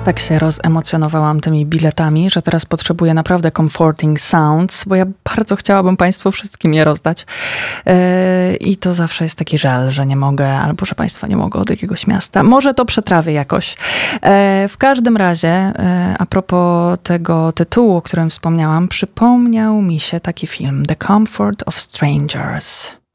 Tak się rozemocjonowałam tymi biletami, że teraz potrzebuję naprawdę comforting sounds, bo ja bardzo chciałabym Państwu wszystkim je rozdać. I to zawsze jest taki żal, że nie mogę, albo że Państwo nie mogą od jakiegoś miasta. Może to przetrawię jakoś. W każdym razie, a propos tego tytułu, o którym wspomniałam, przypomniał mi się taki film The Comfort of Strangers.